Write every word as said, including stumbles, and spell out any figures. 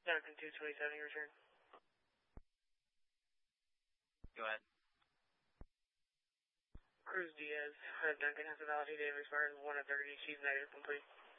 Duncan two twenty-seven, your return. Go ahead. Cruz Diaz, uh, Duncan has a valid date of expired one of thirty, she's negative complete.